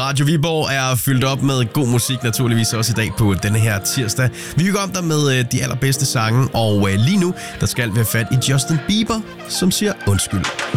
Radio Viborg er fyldt op med god musik, naturligvis også i dag på denne her tirsdag. Vi hygger om dig med de allerbedste sange, og lige nu, der skal vi have fat i Justin Bieber, som siger undskyld.